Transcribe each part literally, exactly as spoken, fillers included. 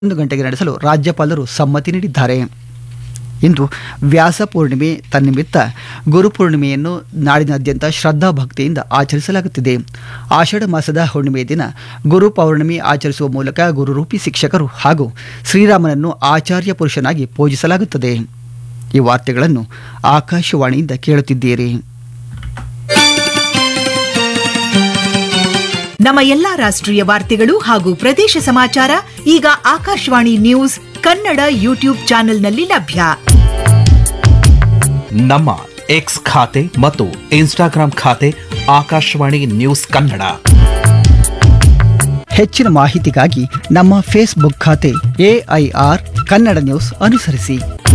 ಒಂದು ಗಂಟೆಗೆ ನಡೆಸಲು ರಾಜ್ಯಪಾಲರು ಸಮ್ಮತಿ ನೀಡಿದ್ದಾರೆ. ಇಂದು ವ್ಯಾಸ ಪೂರ್ಣಿಮೆ ತನ್ನಿಮಿತ್ತ ಗುರುಪೂರ್ಣಿಮೆಯನ್ನು ನಾಡಿನಾದ್ಯಂತ ಶ್ರದ್ಧಾ ಭಕ್ತಿಯಿಂದ ಆಚರಿಸಲಾಗುತ್ತಿದೆ. ಆಷಾಢ ಮಾಸದ ಹುಣ್ಣಿಮೆಯ ದಿನ ಗುರು ಪೌರ್ಣಿಮೆ ಆಚರಿಸುವ ಮೂಲಕ ಗುರುರೂಪಿ ಶಿಕ್ಷಕರು ಹಾಗೂ ಶ್ರೀರಾಮನನ್ನು ಆಚಾರ್ಯ ಪುರುಷನಾಗಿ ಪೂಜಿಸಲಾಗುತ್ತದೆ. ಈ ವಾರ್ತೆಗಳನ್ನು ಆಕಾಶವಾಣಿಯಿಂದ ಕೇಳುತ್ತಿದ್ದೀರಿ. ನಮ್ಮ ಎಲ್ಲಾ ರಾಷ್ಟ್ರೀಯ ವಾರ್ತೆಗಳು ಹಾಗೂ ಪ್ರದೇಶ ಸಮಾಚಾರ ಈಗ ಆಕಾಶವಾಣಿ ನ್ಯೂಸ್ ಕನ್ನಡ ಯೂಟ್ಯೂಬ್ ಚಾನೆಲ್ನಲ್ಲಿ ಲಭ್ಯ. ನಮ್ಮ ಎಕ್ಸ್ ಖಾತೆ ಮತ್ತು ಇನ್ಸ್ಟಾಗ್ರಾಂ ಖಾತೆ ಆಕಾಶವಾಣಿ ನ್ಯೂಸ್ ಕನ್ನಡ. ಹೆಚ್ಚಿನ ಮಾಹಿತಿಗಾಗಿ ನಮ್ಮ ಫೇಸ್ಬುಕ್ ಖಾತೆ ಎಐಆರ್ ಕನ್ನಡ ನ್ಯೂಸ್ ಅನುಸರಿಸಿ.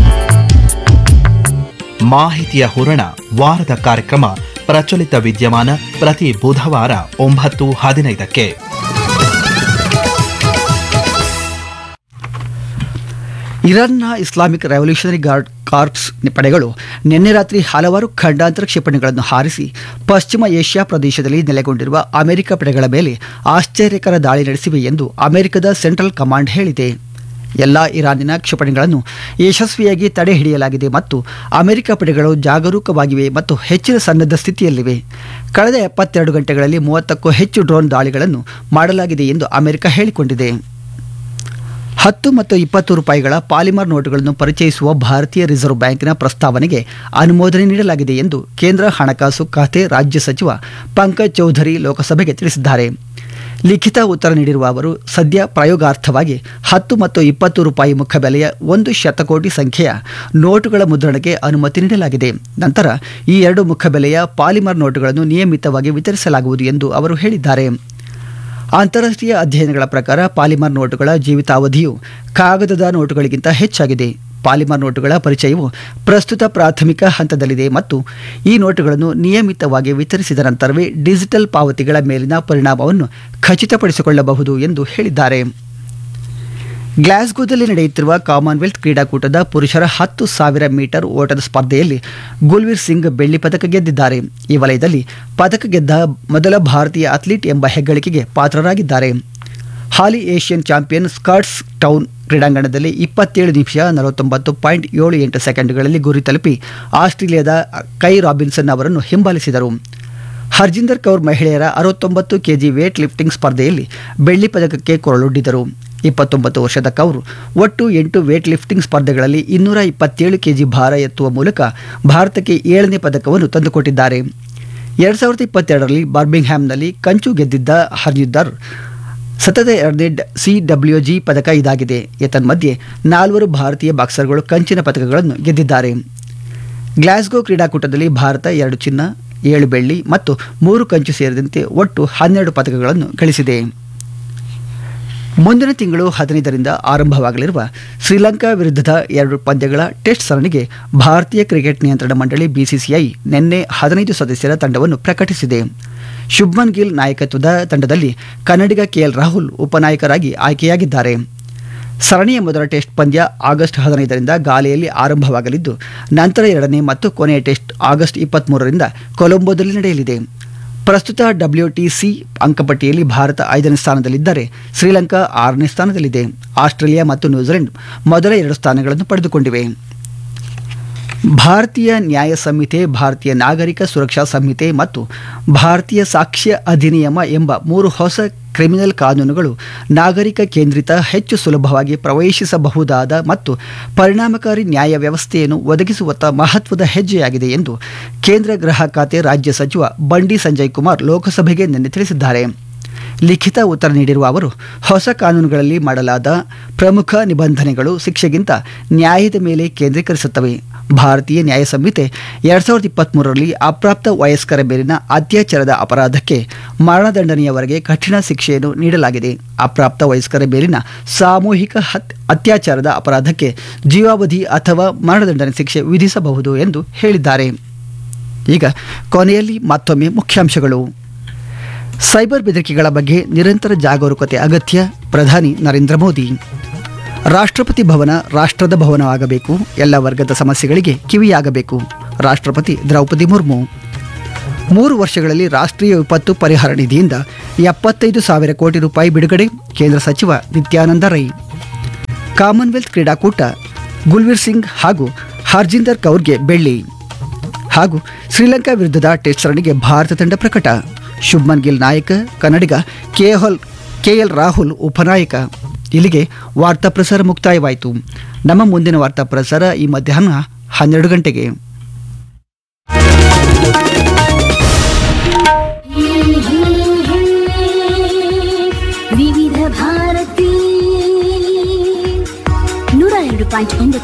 ಮಾಹಿತಿಯ ಹೂರಣ ವಾರದ ಕಾರ್ಯಕ್ರಮ ಪ್ರಚಲಿತ ವಿದ್ಯಮಾನ ಪ್ರತಿ ಬುಧವಾರ ಒಂಬತ್ತು ಹದಿನೈದಕ್ಕೆ. ಇರಾನ್ನ ಇಸ್ಲಾಮಿಕ್ ರೆವಲ್ಯೂಷನರಿ ಗಾರ್ಡ್ ಕಾರ್ಪ್ಸ್ ಪಡೆಗಳು ನಿನ್ನೆ ರಾತ್ರಿ ಹಲವಾರು ಖಂಡಾಂತರ ಕ್ಷಿಪಣಿಗಳನ್ನು ಹಾರಿಸಿ ಪಶ್ಚಿಮ ಏಷ್ಯಾ ಪ್ರದೇಶದಲ್ಲಿ ನೆಲೆಗೊಂಡಿರುವ ಅಮೆರಿಕ ಪಡೆಗಳ ಮೇಲೆ ಆಶ್ಚರ್ಯಕರ ದಾಳಿ ನಡೆಸಿವೆ ಎಂದು ಅಮೆರಿಕದ ಸೆಂಟ್ರಲ್ ಕಮಾಂಡ್ ಹೇಳಿದೆ. ಎಲ್ಲ ಇರಾನಿನ ಕ್ಷಿಪಣಿಗಳನ್ನು ಯಶಸ್ವಿಯಾಗಿ ತಡೆ ಹಿಡಿಯಲಾಗಿದೆ ಮತ್ತು ಅಮೆರಿಕ ಪಡೆಗಳು ಜಾಗರೂಕವಾಗಿವೆ ಮತ್ತು ಹೆಚ್ಚಿನ ಸನ್ನದ್ಧ ಸ್ಥಿತಿಯಲ್ಲಿವೆ. ಕಳೆದ ಎಪ್ಪತ್ತೆರಡು ಗಂಟೆಗಳಲ್ಲಿ ಮೂವತ್ತಕ್ಕೂ ಹೆಚ್ಚು ಡ್ರೋನ್ ದಾಳಿಗಳನ್ನು ಮಾಡಲಾಗಿದೆ ಎಂದು ಅಮೆರಿಕ ಹೇಳಿಕೊಂಡಿದೆ. ಹತ್ತು ಮತ್ತು ಇಪ್ಪತ್ತು ರೂಪಾಯಿಗಳ ಪಾಲಿಮರ್ ನೋಟುಗಳನ್ನು ಪರಿಚಯಿಸುವ ಭಾರತೀಯ ರಿಸರ್ವ್ ಬ್ಯಾಂಕಿನ ಪ್ರಸ್ತಾವನೆಗೆ ಅನುಮೋದನೆ ನೀಡಲಾಗಿದೆ ಎಂದು ಕೇಂದ್ರ ಹಣಕಾಸು ಖಾತೆ ರಾಜ್ಯ ಸಚಿವ ಪಂಕಜ್ ಚೌಧರಿ ಲೋಕಸಭೆಗೆ ತಿಳಿಸಿದ್ದಾರೆ. ಲಿಖಿತ ಉತ್ತರ ನೀಡಿರುವ ಅವರು, ಸದ್ಯ ಪ್ರಯೋಗಾರ್ಥವಾಗಿ ಹತ್ತು ಮತ್ತು ಇಪ್ಪತ್ತು ರೂಪಾಯಿ ಮುಖಬೆಲೆಯ ಒಂದು ಶತಕೋಟಿ ಸಂಖ್ಯೆಯ ನೋಟುಗಳ ಮುದ್ರಣಕ್ಕೆ ಅನುಮತಿ ನೀಡಲಾಗಿದೆ. ನಂತರ ಈ ಎರಡು ಮುಖಬೆಲೆಯ ಪಾಲಿಮರ್ ನೋಟುಗಳನ್ನು ನಿಯಮಿತವಾಗಿ ವಿತರಿಸಲಾಗುವುದು ಎಂದು ಅವರು ಹೇಳಿದ್ದಾರೆ. ಅಂತಾರಾಷ್ಟ್ರೀಯ ಅಧ್ಯಯನಗಳ ಪ್ರಕಾರ ಪಾಲಿಮರ್ ನೋಟುಗಳ ಜೀವಿತಾವಧಿಯು ಕಾಗದದ ನೋಟುಗಳಿಗಿಂತ ಹೆಚ್ಚಾಗಿದೆ. ಪಾಲಿಮರ್ ನೋಟುಗಳ ಪರಿಚಯವು ಪ್ರಸ್ತುತ ಪ್ರಾಥಮಿಕ ಹಂತದಲ್ಲಿದೆ ಮತ್ತು ಈ ನೋಟುಗಳನ್ನು ನಿಯಮಿತವಾಗಿ ವಿತರಿಸಿದ ನಂತರವೇ ಡಿಜಿಟಲ್ ಪಾವತಿಗಳ ಮೇಲಿನ ಪರಿಣಾಮವನ್ನು ಖಚಿತಪಡಿಸಿಕೊಳ್ಳಬಹುದು ಎಂದು ಹೇಳಿದ್ದಾರೆ. ಗ್ಲಾಸ್ಗೋದಲ್ಲಿ ನಡೆಯುತ್ತಿರುವ ಕಾಮನ್ವೆಲ್ತ್ ಕ್ರೀಡಾಕೂಟದ ಪುರುಷರ ಹತ್ತು ಸಾವಿರ ಮೀಟರ್ ಓಟದ ಸ್ಪರ್ಧೆಯಲ್ಲಿ ಗುಲ್ವೀರ್ ಸಿಂಗ್ ಬೆಳ್ಳಿ ಪದಕ ಗೆದ್ದಿದ್ದಾರೆ. ಈ ವಲಯದಲ್ಲಿ ಪದಕ ಗೆದ್ದ ಮೊದಲ ಭಾರತೀಯ ಅಥ್ಲೀಟ್ ಎಂಬ ಹೆಗ್ಗಳಿಕೆಗೆ ಪಾತ್ರರಾಗಿದ್ದಾರೆ. ಹಾಲಿ ಏಷ್ಯನ್ ಚಾಂಪಿಯನ್ ಸ್ಕಾಟ್ಸ್ ಟೌನ್ ಕ್ರೀಡಾಂಗಣದಲ್ಲಿ ಇಪ್ಪತ್ತೇಳು ನಿಮಿಷ ನಲವತ್ತೊಂಬತ್ತು ಪಾಯಿಂಟ್ ಏಳು ಎಂಟು ಸೆಕೆಂಡ್ಗಳಲ್ಲಿ ಗುರಿ ತಲುಪಿ ಆಸ್ಟ್ರೇಲಿಯಾದ ಕೈ ರಾಬಿನ್ಸನ್ ಅವರನ್ನು ಹಿಂಬಾಲಿಸಿದರು. ಹರ್ಜಿಂದರ್ ಕೌರ್ ಮಹಿಳೆಯರ ಅರವತ್ತೊಂಬತ್ತು ಕೆಜಿ ವೇಟ್ ಲಿಫ್ಟಿಂಗ್ ಸ್ಪರ್ಧೆಯಲ್ಲಿ ಬೆಳ್ಳಿ ಪದಕಕ್ಕೆ ಕೊರಳೊಡ್ಡಿದರು. ಇಪ್ಪತ್ತೊಂಬತ್ತು ವರ್ಷದ ಕೌರ್ ಒಟ್ಟು ಎಂಟು ವೇಟ್ ಲಿಫ್ಟಿಂಗ್ ಸ್ಪರ್ಧೆಗಳಲ್ಲಿ ಇನ್ನೂರ ಇಪ್ಪತ್ತೇಳು ಕೆಜಿ ಭಾರ ಎತ್ತುವ ಮೂಲಕ ಭಾರತಕ್ಕೆ ಏಳನೇ ಪದಕವನ್ನು ತಂದುಕೊಟ್ಟಿದ್ದಾರೆ. ಎರಡು ಸಾವಿರದ ಇಪ್ಪತ್ತೆರಡರಲ್ಲಿ ಬರ್ಮಿಂಗ್ಹ್ಯಾಮ್ನಲ್ಲಿ ಕಂಚು ಗೆದ್ದಿದ್ದ ಹರ್ಜಿಂದರ್ ಸತತ ಎರಡನೇ ಸಿ ಡಬ್ಲ್ಯೂ ಜಿ ಪದಕ ಇದಾಗಿದೆ. ಏತನ್ಮಧ್ಯೆ ನಾಲ್ವರು ಭಾರತೀಯ ಬಾಕ್ಸರ್ಗಳು ಕಂಚಿನ ಪದಕಗಳನ್ನು ಗೆದ್ದಿದ್ದಾರೆ. ಗ್ಲಾಸ್ಗೋ ಕ್ರೀಡಾಕೂಟದಲ್ಲಿ ಭಾರತ ಎರಡು ಚಿನ್ನ, ಏಳು ಬೆಳ್ಳಿ ಮತ್ತು ಮೂರು ಕಂಚು ಸೇರಿದಂತೆ ಒಟ್ಟು ಹನ್ನೆರಡು ಪದಕಗಳನ್ನು ಗಳಿಸಿದೆ. ಮುಂದಿನ ತಿಂಗಳು ಹದಿನೈದರಿಂದ ಆರಂಭವಾಗಲಿರುವ ಶ್ರೀಲಂಕಾ ವಿರುದ್ಧದ ಎರಡು ಪಂದ್ಯಗಳ ಟೆಸ್ಟ್ ಸರಣಿಗೆ ಭಾರತೀಯ ಕ್ರಿಕೆಟ್ ನಿಯಂತ್ರಣ ಮಂಡಳಿ ಬಿಸಿಸಿಐ ನಿನ್ನೆ ಹದಿನೈದು ಸದಸ್ಯರ ತಂಡವನ್ನು ಪ್ರಕಟಿಸಿದೆ. ಶುಭ್ಮನ್ ಗಿಲ್ ನಾಯಕತ್ವದ ತಂಡದಲ್ಲಿ ಕನ್ನಡಿಗ ಕೆಎಲ್ ರಾಹುಲ್ ಉಪನಾಯಕರಾಗಿ ಆಯ್ಕೆಯಾಗಿದ್ದಾರೆ. ಸರಣಿಯ ಮೊದಲ ಟೆಸ್ಟ್ ಪಂದ್ಯ ಆಗಸ್ಟ್ ಹದಿನೈದರಿಂದ ಗಾಲೆಯಲ್ಲಿ ಆರಂಭವಾಗಲಿದ್ದು, ನಂತರ ಎರಡನೇ ಮತ್ತು ಕೊನೆಯ ಟೆಸ್ಟ್ ಆಗಸ್ಟ್ ಇಪ್ಪತ್ತ್ಮೂರರಿಂದ ಕೊಲಂಬೋದಲ್ಲಿ ನಡೆಯಲಿದೆ. ಪ್ರಸ್ತುತ ಡಬ್ಲ್ಯೂಟಿಸಿ ಅಂಕಪಟ್ಟಿಯಲ್ಲಿ ಭಾರತ ಐದನೇ ಸ್ಥಾನದಲ್ಲಿದ್ದರೆ ಶ್ರೀಲಂಕಾ ಆರನೇ ಸ್ಥಾನದಲ್ಲಿದೆ. ಆಸ್ಟ್ರೇಲಿಯಾ ಮತ್ತು ನ್ಯೂಜಿಲೆಂಡ್ ಮೊದಲ ಎರಡು ಸ್ಥಾನಗಳನ್ನು ಪಡೆದುಕೊಂಡಿವೆ. ಭಾರತೀಯ ನ್ಯಾಯ ಸಂಹಿತೆ, ಭಾರತೀಯ ನಾಗರಿಕ ಸುರಕ್ಷಾ ಸಂಹಿತೆ ಮತ್ತು ಭಾರತೀಯ ಸಾಕ್ಷ್ಯ ಅಧಿನಿಯಮ ಎಂಬ ಮೂರು ಹೊಸ ಕ್ರಿಮಿನಲ್ ಕಾನೂನುಗಳು ನಾಗರಿಕ ಕೇಂದ್ರಿತ, ಹೆಚ್ಚು ಸುಲಭವಾಗಿ ಪ್ರವೇಶಿಸಬಹುದಾದ ಮತ್ತು ಪರಿಣಾಮಕಾರಿ ನ್ಯಾಯ ವ್ಯವಸ್ಥೆಯನ್ನು ಒದಗಿಸುವತ್ತ ಮಹತ್ವದ ಹೆಜ್ಜೆಯಾಗಿದೆ ಎಂದು ಕೇಂದ್ರ ಗೃಹ ಖಾತೆ ರಾಜ್ಯ ಸಚಿವ ಬಂಡಿ ಸಂಜಯ್ ಕುಮಾರ್ ಲೋಕಸಭೆಗೆ ನಿನ್ನೆ ತಿಳಿಸಿದ್ದಾರೆ. ಲಿಖಿತ ಉತ್ತರ ನೀಡಿರುವ ಅವರು, ಹೊಸ ಕಾನೂನುಗಳಲ್ಲಿ ಮಾಡಲಾದ ಪ್ರಮುಖ ನಿಬಂಧನೆಗಳು ಶಿಕ್ಷೆಗಿಂತ ನ್ಯಾಯದ ಮೇಲೆ ಕೇಂದ್ರೀಕರಿಸುತ್ತವೆ. ಭಾರತೀಯ ನ್ಯಾಯ ಸಂಹಿತೆ ಎರಡು ಸಾವಿರದ ಇಪ್ಪತ್ತ್ಮೂರರಲ್ಲಿ ಅಪ್ರಾಪ್ತ ವಯಸ್ಕರ ಮೇಲಿನ ಅತ್ಯಾಚಾರದ ಅಪರಾಧಕ್ಕೆ ಮರಣದಂಡನೆಯವರೆಗೆ ಕಠಿಣ ಶಿಕ್ಷೆಯನ್ನು ನೀಡಲಾಗಿದೆ. ಅಪ್ರಾಪ್ತ ವಯಸ್ಕರ ಮೇಲಿನ ಸಾಮೂಹಿಕ ಹತ್ ಅತ್ಯಾಚಾರದ ಅಪರಾಧಕ್ಕೆ ಜೀವಾವಧಿ ಅಥವಾ ಮರಣದಂಡನೆ ಶಿಕ್ಷೆ ವಿಧಿಸಬಹುದು ಎಂದು ಹೇಳಿದ್ದಾರೆ. ಈಗ ಕೊನೆಯಲ್ಲಿ ಮತ್ತೊಮ್ಮೆ ಮುಖ್ಯಾಂಶಗಳು. ಸೈಬರ್ ಬೆದರಿಕೆಗಳ ಬಗ್ಗೆ ನಿರಂತರ ಜಾಗರೂಕತೆ ಅಗತ್ಯ, ಪ್ರಧಾನಿ ನರೇಂದ್ರ ಮೋದಿ. ರಾಷ್ಟ್ರಪತಿ ಭವನ ರಾಷ್ಟ್ರದ ಭವನವಾಗಬೇಕು, ಎಲ್ಲ ವರ್ಗದ ಸಮಸ್ಯೆಗಳಿಗೆ ಕಿವಿಯಾಗಬೇಕು, ರಾಷ್ಟ್ರಪತಿ ದ್ರೌಪದಿ ಮುರ್ಮು. ಮೂರು ವರ್ಷಗಳಲ್ಲಿ ರಾಷ್ಟ್ರೀಯ ವಿಪತ್ತು ಪರಿಹಾರ ನಿಧಿಯಿಂದ ಎಪ್ಪತ್ತೈದು ಸಾವಿರ ಕೋಟಿ ರೂಪಾಯಿ ಬಿಡುಗಡೆ, ಕೇಂದ್ರ ಸಚಿವ ನಿತ್ಯಾನಂದ ರೈ. ಕಾಮನ್ವೆಲ್ತ್ ಕ್ರೀಡಾಕೂಟ ಗುಲ್ವೀರ್ ಸಿಂಗ್ ಹಾಗೂ ಹರ್ಜಿಂದರ್ ಕೌರ್ಗೆ ಬೆಳ್ಳಿ. ಹಾಗೂ ಶ್ರೀಲಂಕಾ ವಿರುದ್ಧದ ಟೆಸ್ಟ್ ಸರಣಿಗೆ ಭಾರತ ತಂಡ ಪ್ರಕಟ. ಶುಭ್ಮನ್ ಗಿಲ್ ನಾಯಕ, ಕನ್ನಡಿಗ ಕೆಎಲ್ ಕೆಎಲ್ ರಾಹುಲ್ ಉಪನಾಯಕ. ಇಲ್ಲಿಗೆ ವಾರ್ತಾ ಪ್ರಸಾರ ಮುಕ್ತಾಯವಾಯಿತು. ನಮ್ಮ ಮುಂದಿನ ವಾರ್ತಾ ಪ್ರಸಾರ ಈ ಮಧ್ಯಾಹ್ನ ಹನ್ನೆರಡು ಗಂಟೆಗೆ. ವಿವಿಧ ಭಾರತಿ ನೂರ ಎರಡು ಪಾಯಿಂಟ್ ಒಂಬತ್ತು